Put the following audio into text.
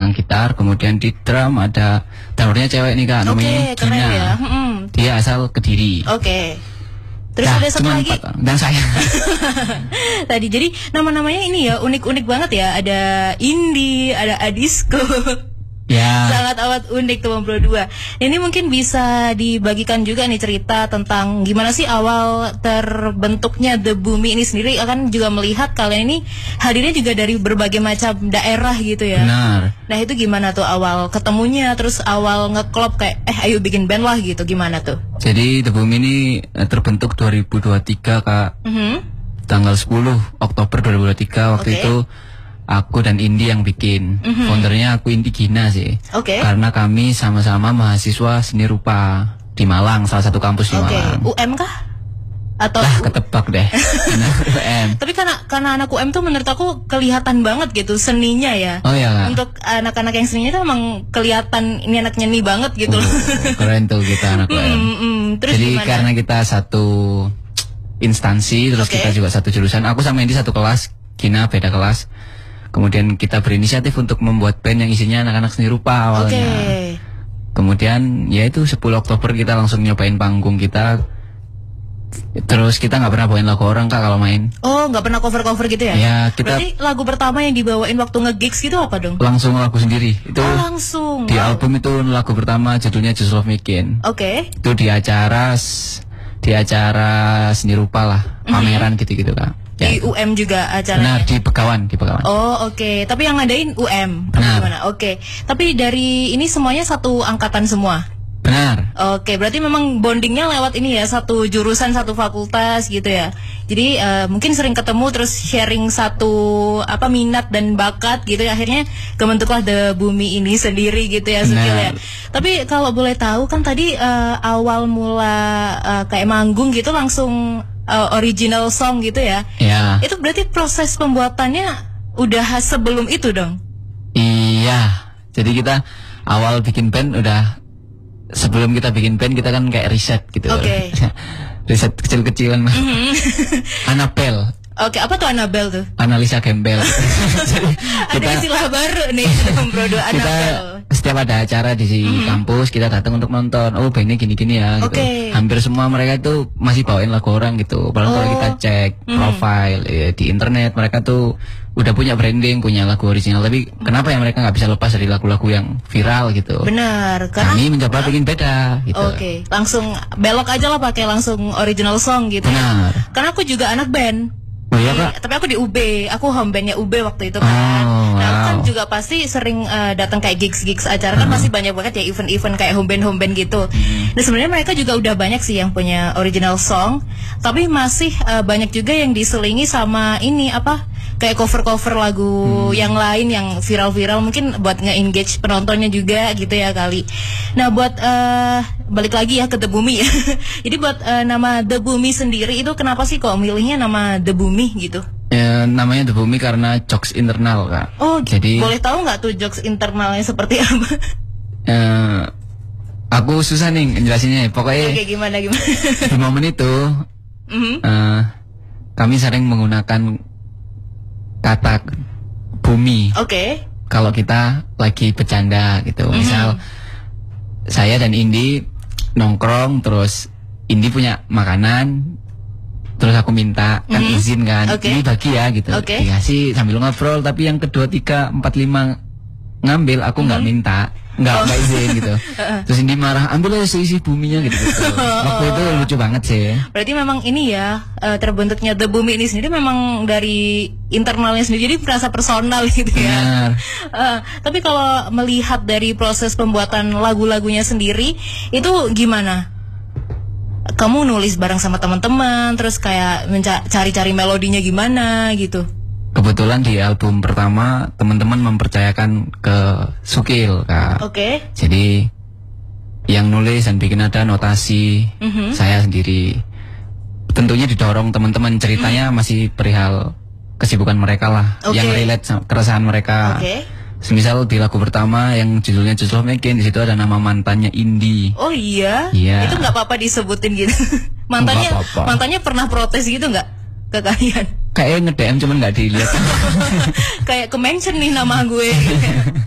pegang gitar, kemudian di drum ada drummernya cewek nih Kak, namanya keren Gina. ya. Dia asal Kediri. Terus Nah, ada satu cuma lagi 4 dan saya. tadi, jadi nama-namanya ini ya unik-unik banget ya. Ada Indi, ada Adisco. Ya. Sangat amat unik teman Pro 2. Ini mungkin bisa dibagikan juga nih cerita tentang gimana sih awal terbentuknya The Bumi ini sendiri. Akan juga melihat kalian ini hadirnya juga dari berbagai macam daerah gitu ya. Benar. Nah itu gimana tuh awal ketemunya, terus awal ngeklop kayak ayo bikin band lah gitu, gimana tuh? Jadi The Bumi ini terbentuk 2023 Kak. Tanggal 10 Oktober 2023 waktu itu aku dan Indi yang bikin. Foundernya aku Indi Gina sih. Karena kami sama-sama mahasiswa seni rupa di Malang, salah satu kampus di Malang. UM kah? Atau ketebak deh. UM. Tapi karena anak UM tuh menurut aku kelihatan banget gitu seninya ya. Oh iya Kak. Untuk anak-anak yang seninya tuh emang kelihatan ini anak nyeni banget gitu loh. Keren tuh kita anak UM. Terus jadi gimana? Karena kita satu instansi, terus kita juga satu jurusan. Aku sama Indi satu kelas, Gina beda kelas. Kemudian kita berinisiatif untuk membuat band yang isinya anak-anak seni rupa awalnya. Kemudian ya itu 10 Oktober kita langsung nyobain panggung kita. Terus kita nggak pernah bawain lagu orang Kak kalau main. Oh, nggak pernah cover-cover gitu ya? Ya kita. Berarti lagu pertama yang dibawain waktu nge-gigs gitu apa dong? Langsung lagu sendiri. Itu langsung. Di album itu lagu pertama judulnya Just Love Making. Itu di acara seni rupa lah, pameran gitu-gitu Kak. Di UM juga acaranya? Nah, di Begawan. Oh, tapi yang ngadain UM. Gimana? Tapi dari ini semuanya satu angkatan semua? Benar. Berarti memang bondingnya lewat ini ya, satu jurusan, satu fakultas gitu ya. Jadi mungkin sering ketemu terus sharing satu minat dan bakat gitu ya. Akhirnya kebentuklah The Bumi ini sendiri gitu ya, Sukil ya. Tapi kalau boleh tahu kan tadi awal mula kayak manggung gitu langsung original song gitu ya. Itu berarti proses pembuatannya udah sebelum itu dong? Iya. Jadi kita awal bikin band sebelum kita bikin band kita kan kayak riset gitu. Riset kecil-kecilan. Annabelle. Apa tuh Annabelle tuh? Analisa gembel. Ada istilah baru nih Bro 2, Annabelle. Setiap ada acara di kampus kita datang untuk nonton. Oh bandnya gini-gini ya gitu. Hampir semua mereka itu masih bawain lagu orang gitu. Padahal kalau kita cek profile di internet, mereka tuh udah punya branding, punya lagu original. Tapi kenapa ya mereka nggak bisa lepas dari lagu-lagu yang viral gitu? Benar. Kami mencoba bikin beda gitu. Langsung belok aja lah pakai langsung original song gitu. Benar. Karena aku juga anak band. Oh iya Kak? Tapi aku di UB, aku home bandnya UB waktu itu kan. Nah aku kan juga pasti sering datang kayak gigs acara kan masih banyak banget ya event-event kayak home band gitu. Nah sebenarnya mereka juga udah banyak sih yang punya original song, tapi masih banyak juga yang diselingi sama ini kayak cover-cover lagu yang lain yang viral-viral, mungkin buat nge-engage penontonnya juga gitu ya kali. Nah buat balik lagi ya ke The Bumi ya. Jadi buat nama The Bumi sendiri itu kenapa sih kok milihnya nama The Bumi gitu? Namanya The Bumi karena jokes internal Kak. Jadi boleh tahu nggak tuh jokes internalnya seperti apa? Aku susah nih ngejelasinnya. Pokoknya gimana? Di momen itu kami sering menggunakan kata bumi. Kalau kita lagi bercanda gitu. Misal saya dan Indi nongkrong, terus Indi punya makanan, terus aku minta kan izin kan, ini bagi ya gitu. Dikasih sambil ngobrol, tapi yang kedua, 3, 4, 5 ngambil, aku nggak minta, nggak izin gitu. Terus Indi marah, ambil aja seisi buminya gitu. Waktu itu lucu banget sih. Berarti memang ini ya, terbentuknya The Bumi ini sendiri memang dari internalnya sendiri, jadi merasa personal gitu ya. Tapi kalau melihat dari proses pembuatan lagu-lagunya sendiri, itu gimana? Kamu nulis bareng sama teman-teman, terus kayak cari-cari melodinya gimana gitu? Kebetulan di album pertama teman-teman mempercayakan ke Sukil Kak. Jadi yang nulis dan bikin ada notasi saya sendiri. Tentunya didorong teman-teman, ceritanya masih perihal kesibukan mereka lah, yang relate sama keresahan mereka. Semisal di lagu pertama yang judulnya Just Love Making, di situ ada nama mantannya Indi. Oh iya? Itu nggak apa-apa disebutin gitu? Mantannya pernah protes gitu nggak ke kalian? Kayaknya nge-DM cuman nggak dilihat. Kayak ke-mention nih nama gue.